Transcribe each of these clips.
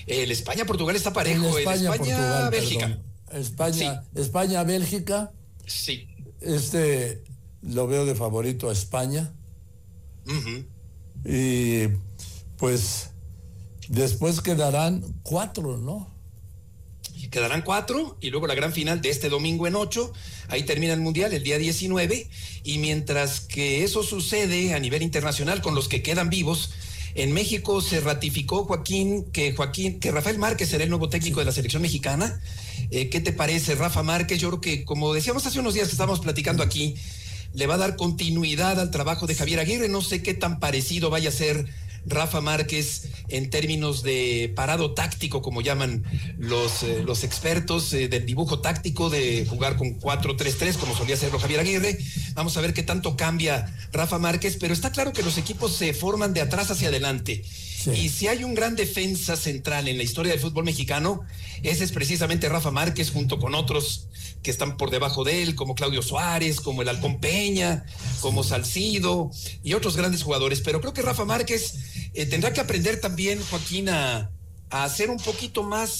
El España-Portugal está El parejo. España-Portugal, Bélgica. España-Bélgica. Sí. Lo veo de favorito a España. Uh-huh. Y pues después quedarán 4, ¿no? Quedarán 4 y luego la gran final de este domingo en 8. Ahí termina el Mundial el día 19. Y mientras que eso sucede a nivel internacional con los que quedan vivos, en México se ratificó, que Rafael Márquez será el nuevo técnico de la selección mexicana. ¿Qué te parece, Rafa Márquez? Yo creo que, como decíamos hace unos días que estábamos platicando aquí, le va a dar continuidad al trabajo de Javier Aguirre. No sé qué tan parecido vaya a ser Rafa Márquez en términos de parado táctico, como llaman los expertos, del dibujo táctico, de jugar con 4-3-3, como solía hacerlo Javier Aguirre. Vamos a ver qué tanto cambia Rafa Márquez, pero está claro que los equipos se forman de atrás hacia adelante. Sí. Y si hay un gran defensa central en la historia del fútbol mexicano, ese es precisamente Rafa Márquez, junto con otros que están por debajo de él, como Claudio Suárez, como el Halcón Peña, como Salcido y otros grandes jugadores. Pero creo que Rafa Márquez tendrá que aprender también, Joaquín, a ser un poquito más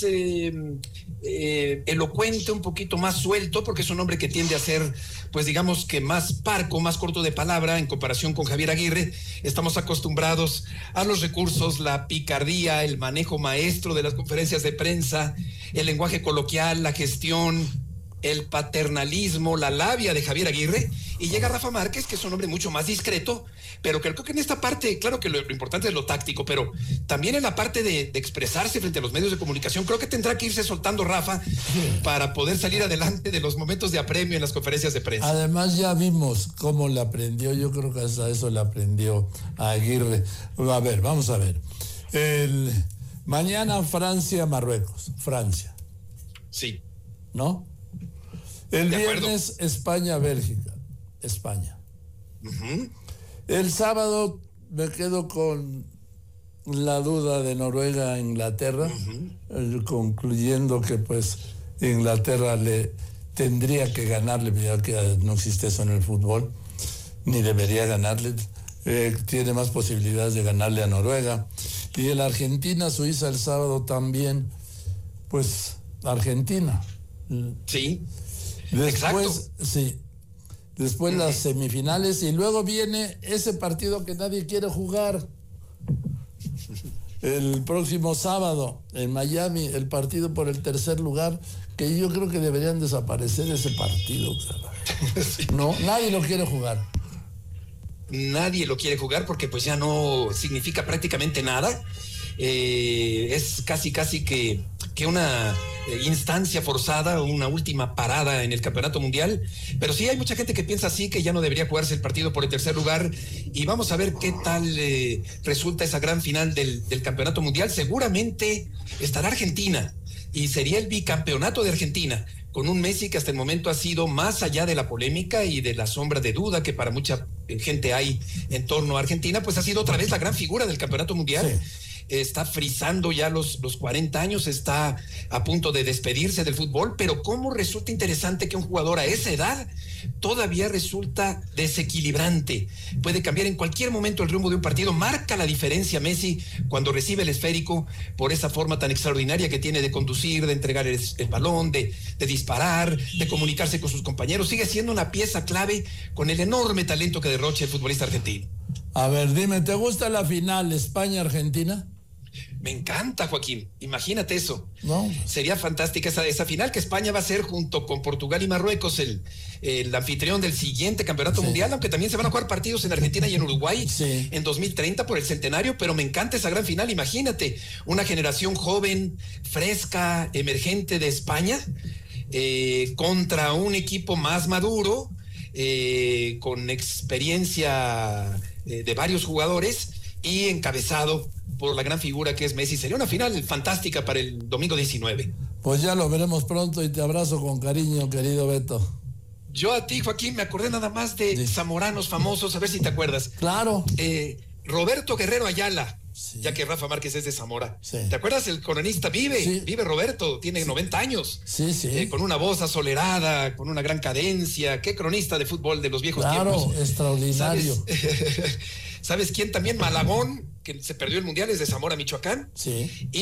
elocuente, un poquito más suelto, porque es un hombre que tiende a ser, pues digamos que más parco, más corto de palabra en comparación con Javier Aguirre. Estamos acostumbrados a los recursos, la picardía, el manejo maestro de las conferencias de prensa, el lenguaje coloquial, la gestión, el paternalismo, la labia de Javier Aguirre, y llega Rafa Márquez, que es un hombre mucho más discreto, pero creo que en esta parte, claro que lo importante es lo táctico, pero también en la parte de expresarse frente a los medios de comunicación, creo que tendrá que irse soltando Rafa para poder salir adelante de los momentos de apremio en las conferencias de prensa. Además ya vimos cómo le aprendió, yo creo que hasta eso le aprendió a Aguirre. A ver, vamos a ver. Mañana Francia-Marruecos, Francia. Sí. ¿No? El viernes España-Bélgica, España. Uh-huh. El sábado me quedo con la duda de Noruega-Inglaterra, concluyendo que pues Inglaterra le tendría que ganarle, ya que no existe eso en el fútbol, ni debería ganarle, tiene más posibilidades de ganarle a Noruega. Y el Argentina-Suiza el sábado también, pues Argentina. Sí. Después, sí. Después las semifinales y luego viene ese partido que nadie quiere jugar. El próximo sábado en Miami, el partido por el tercer lugar, que yo creo que deberían desaparecer ese partido. Sí. No, nadie lo quiere jugar. Nadie lo quiere jugar porque pues ya no significa prácticamente nada. Es casi que una instancia forzada, una última parada en el campeonato mundial, pero sí hay mucha gente que piensa así, que ya no debería jugarse el partido por el tercer lugar, y vamos a ver qué tal resulta esa gran final del campeonato mundial. Seguramente estará Argentina y sería el bicampeonato de Argentina, con un Messi que hasta el momento ha sido, más allá de la polémica y de la sombra de duda que para mucha gente hay en torno a Argentina, pues ha sido otra vez la gran figura del campeonato mundial. Sí. Está frisando ya los 40 años, está a punto de despedirse del fútbol, pero cómo resulta interesante que un jugador a esa edad todavía resulta desequilibrante. Puede cambiar en cualquier momento el rumbo de un partido. Marca la diferencia Messi cuando recibe el esférico, por esa forma tan extraordinaria que tiene de conducir, de entregar el balón, de disparar, de comunicarse con sus compañeros. Sigue siendo una pieza clave con el enorme talento que derrocha el futbolista argentino. A ver, dime, ¿te gusta la final España-Argentina? Me encanta, Joaquín, imagínate eso. No. Sería fantástica esa final, que España va a ser, junto con Portugal y Marruecos, el anfitrión del siguiente campeonato mundial, aunque también se van a jugar partidos en Argentina y en Uruguay en 2030 por el centenario, pero me encanta esa gran final. Imagínate, una generación joven, fresca, emergente de España, contra un equipo más maduro, con experiencia de varios jugadores y encabezado por la gran figura que es Messi. Sería una final fantástica para el domingo 19. Pues ya lo veremos pronto y te abrazo con cariño, querido Beto. Yo a ti, Joaquín, me acordé nada más de zamoranos famosos, a ver si te acuerdas. Claro. Roberto Guerrero Ayala, ya que Rafa Márquez es de Zamora. Sí. ¿Te acuerdas? El cronista vive Roberto, tiene 90 años. Sí. Con una voz asolerada, con una gran cadencia. Qué cronista de fútbol de los viejos tiempos. Claro, extraordinario. ¿Sabes quién también? Malagón, que se perdió el mundial, es de Zamora, Michoacán. Sí.